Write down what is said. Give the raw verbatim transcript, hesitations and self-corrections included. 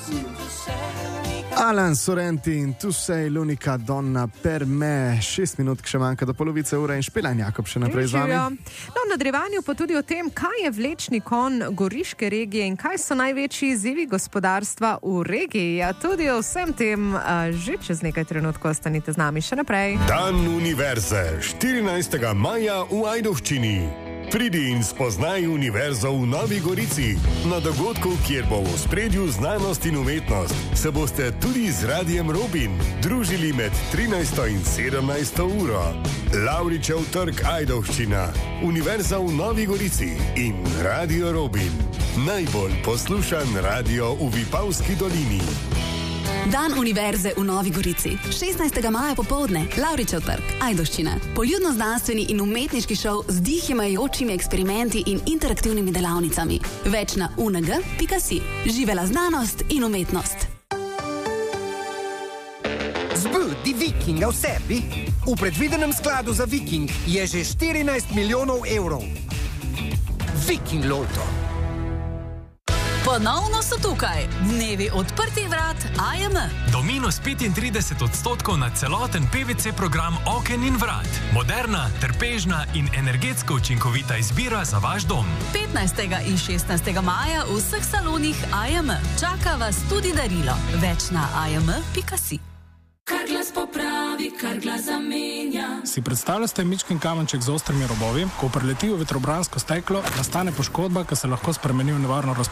Alan Sorrenti in Tu sei l'unica donna per me. Šest minut, še manjka do polovice ure in Špela Jakob še naprej z vami. No, v nadaljevanju pa tudi o tem, kaj je vlečni konj goriške regije in kaj so največji izzivi gospodarstva v regiji. Ja, tudi o vsem tem uh, že čez nekaj trenutkov ostanite z nami še naprej. Dan univerze, štirinajstega maja v Ajdovščini. Pridi in spoznaj univerzo v Novi Gorici. Na dogodku, kjer bo v ospredju znanost in umetnost, se boste tudi z Radijem Robin družili med trinajsto in sedemnajsto uro. Lavričev trg Ajdovščina, Univerza v Novi Gorici in Radio Robin. Najbolj poslušan radio v Vipavski dolini. Dan univerze v Novi Gorici. šestnajstega maja popoldne, Lavričev trg, Ajdovščina. Poljudno-znanstveni in umetniški šov z dihimajočimi eksperimenti in interaktivnimi delavnicami. Več na u en ge pika si. Živela znanost in umetnost. Zbudi Vikinga v sebi. V predvidenem skladu za Viking je že štirinajst milijonov evrov. Viking Loto. Ponovno so tukaj dnevi odprtih vrat A J M. Do minus petintrideset odstotkov na celoten P V C program oken in vrat. Moderna, trpežna in energetsko učinkovita izbira za vaš dom. petnajstega in šestnajstega maja v vseh salonih A J M. Čaka vas tudi darilo. Več na a j m pika si. Kar glas popravi, kar glas zamenja. Si predstavljate mičken kamenček z ostrimi robovi, ko preleti v vetrobransko steklo, nastane poškodba, ki se lahko spremeni v nevarno razpoloženje.